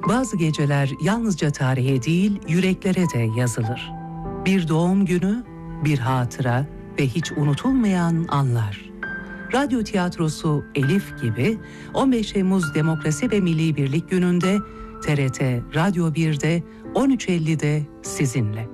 Bazı geceler yalnızca tarihe değil, yüreklere de yazılır. Bir doğum günü, bir hatıra ve hiç unutulmayan anlar. Radyo tiyatrosu Elif gibi 15 Temmuz Demokrasi ve Milli Birlik Günü'nde TRT Radyo 1'de 13.50'de sizinle.